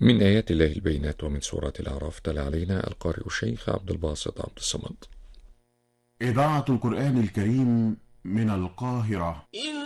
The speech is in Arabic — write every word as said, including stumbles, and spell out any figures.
من آيات الله البينات ومن سورة الأعراف. تلا علينا القارئ الشيخ عبد الباسط عبد الصمد. إذاعة القرآن الكريم من القاهرة.